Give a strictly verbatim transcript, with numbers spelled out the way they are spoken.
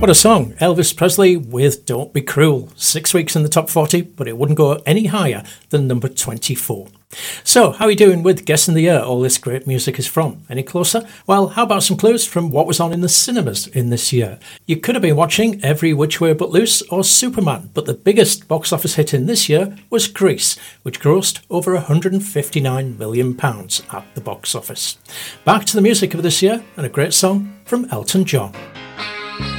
What a song, Elvis Presley with Don't Be Cruel. Six weeks in the top forty, but it wouldn't go any higher than number twenty-four. So, how are you doing with guessing the year all this great music is from? Any closer? Well, how about some clues from what was on in the cinemas in this year? You could have been watching Every Which Way But Loose or Superman, but the biggest box office hit in this year was Grease, which grossed over one hundred fifty-nine million pounds at the box office. Back to the music of this year and a great song from Elton John.